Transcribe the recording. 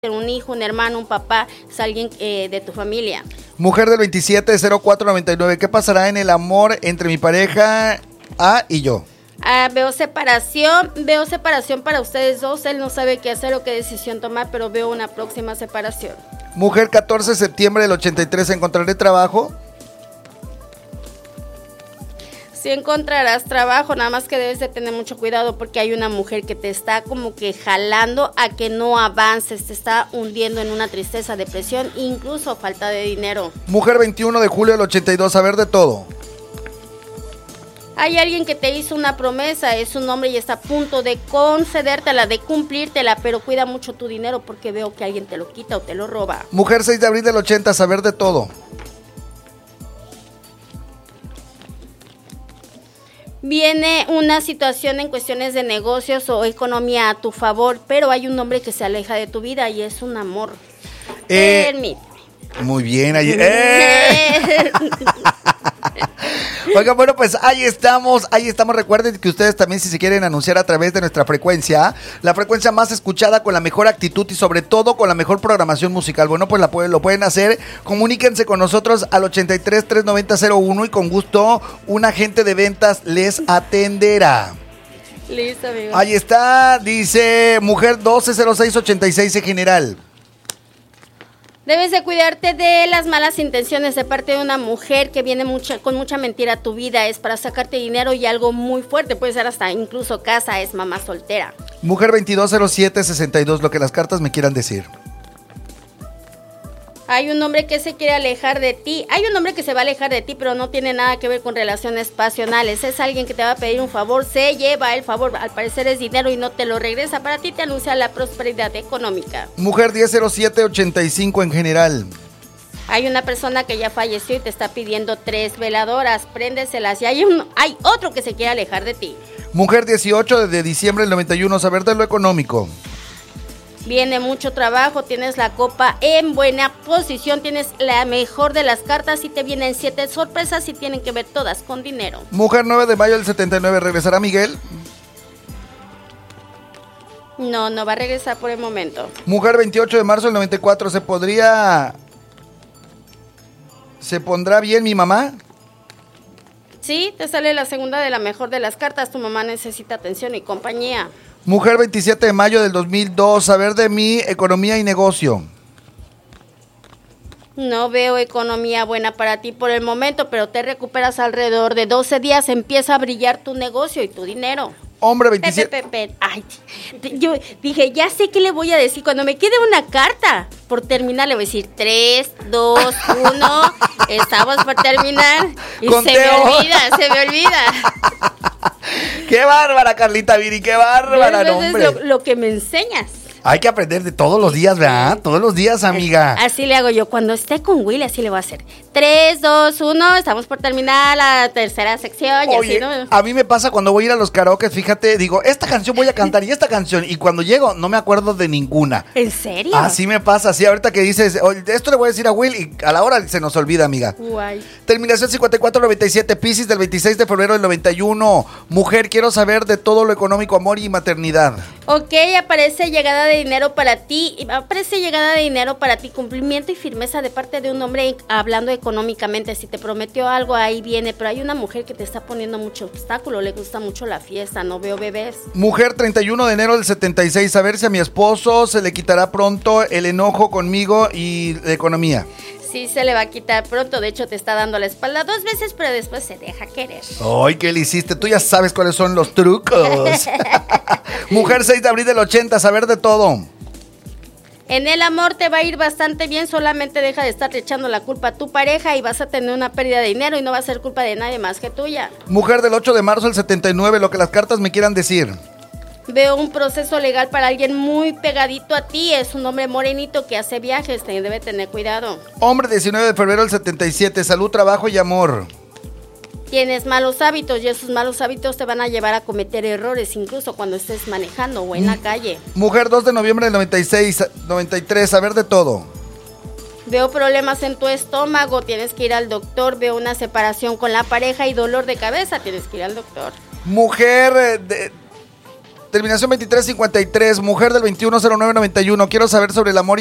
un hijo, un hermano, un papá, es alguien de tu familia. Mujer del 270499, ¿qué pasará en el amor entre mi pareja A y yo? Veo separación para ustedes dos, él no sabe qué hacer o qué decisión tomar, pero veo una próxima separación. Mujer 14 de septiembre del 83, ¿encontraré trabajo? Sí encontrarás trabajo, nada más que debes de tener mucho cuidado porque hay una mujer que te está como que jalando a que no avances, te está hundiendo en una tristeza, depresión, incluso falta de dinero. Mujer 21 de julio del 82, saber de todo. Hay alguien que te hizo una promesa, es un hombre y está a punto de concedértela, de cumplírtela, pero cuida mucho tu dinero porque veo que alguien te lo quita o te lo roba. Mujer 6 de abril del 80, saber de todo. Viene una situación en cuestiones de negocios o economía a tu favor, pero hay un hombre que se aleja de tu vida y es un amor. Permíteme. Muy bien, ahí. Oigan, bueno, pues ahí estamos. Recuerden que ustedes también, si se quieren anunciar a través de nuestra frecuencia, la frecuencia más escuchada, con la mejor actitud y sobre todo con la mejor programación musical, bueno, pues lo pueden hacer. Comuníquense con nosotros al 83 390 01 y con gusto un agente de ventas les atenderá. Listo, amigo. Ahí está, dice mujer 120686 en general. Debes de cuidarte de las malas intenciones de parte de una mujer que viene con mucha mentira a tu vida. Es para sacarte dinero y algo muy fuerte. Puede ser hasta incluso casa, es mamá soltera. Mujer 220762, lo que las cartas me quieran decir. Hay un hombre que se quiere alejar de ti. Hay un hombre que se va a alejar de ti, pero no tiene nada que ver con relaciones pasionales. Es alguien que te va a pedir un favor, se lleva el favor. Al parecer es dinero y no te lo regresa. Para ti te anuncia la prosperidad económica. Mujer 100785 en general. Hay una persona que ya falleció y te está pidiendo 3 veladoras. Préndeselas. Y hay otro que se quiere alejar de ti. Mujer 18 de diciembre del 91, saber de lo económico. Viene mucho trabajo, tienes la copa en buena posición, tienes la mejor de las cartas y te vienen 7 sorpresas y tienen que ver todas con dinero. Mujer 9 de mayo del 79, ¿regresará Miguel? No va a regresar por el momento. Mujer 28 de marzo del 94, ¿se pondrá bien mi mamá? Sí, te sale la segunda de la mejor de las cartas, tu mamá necesita atención y compañía. Mujer 27 de mayo del 2002, saber de mi economía y negocio. No veo economía buena para ti por el momento, pero te recuperas alrededor de 12 días, empieza a brillar tu negocio y tu dinero. Hombre 27... Ay, yo dije, ya sé qué le voy a decir. Cuando me quede una carta por terminar, le voy a decir 3, 2, 1, estamos por terminar. Y Conteo. se me olvida. ¡Qué bárbara, Carlita Viri! ¡Qué bárbara, no, hombre! Es lo que me enseñas. Hay que aprender de todos los días, ¿verdad? Todos los días, amiga. Así le hago yo. Cuando esté con Willy, así le voy a hacer. 3, 2, 1, estamos por terminar la tercera sección. Y oye, así, ¿no? a mí me pasa cuando voy a ir a los karaoke, fíjate, digo, esta canción voy a cantar y esta canción. Y cuando llego, no me acuerdo de ninguna. ¿En serio? Así me pasa, así ahorita que dices, oye, esto le voy a decir a Will y a la hora se nos olvida, amiga. Guay. Terminación 5497, Piscis del 26 de febrero del 91. Mujer, quiero saber de todo lo económico, amor y maternidad. Ok, aparece llegada de dinero para ti. Aparece llegada de dinero para ti, cumplimiento y firmeza de parte de un hombre hablando económicamente. Si te prometió algo, ahí viene, pero hay una mujer que te está poniendo mucho obstáculo, le gusta mucho la fiesta, no veo bebés. Mujer 31 de enero del 76, a ver si a mi esposo se le quitará pronto el enojo conmigo y la economía. Sí, se le va a quitar pronto, de hecho te está dando la espalda 2 veces, pero después se deja querer. ¡Ay, qué le hiciste! Tú ya sabes cuáles son los trucos. Mujer 6 de abril del 80, saber de todo. En el amor te va a ir bastante bien, solamente deja de estar echando la culpa a tu pareja y vas a tener una pérdida de dinero y no va a ser culpa de nadie más que tuya. Mujer del 8 de marzo del 79, lo que las cartas me quieran decir. Veo un proceso legal para alguien muy pegadito a ti, es un hombre morenito que hace viajes, debe tener cuidado. Hombre 19 de febrero del 77, salud, trabajo y amor. Tienes malos hábitos y esos malos hábitos te van a llevar a cometer errores, incluso cuando estés manejando o en la calle. Mujer 2 de noviembre del 93, saber de todo. Veo problemas en tu estómago, tienes que ir al doctor. Veo una separación con la pareja y dolor de cabeza, tienes que ir al doctor. Mujer Terminación 2353, mujer del 210991. Quiero saber sobre el amor